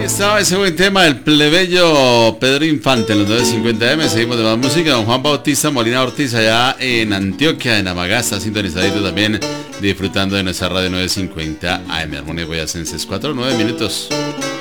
Estaba ese buen tema del plebeyo Pedro Infante en los 950M. Seguimos de más música. Don Juan Bautista Molina Ortiz allá en Antioquia, en Amagasta, sintonizadito también, disfrutando de nuestra radio 950 AM. Armonía Boyacenses, 4 9 minutos.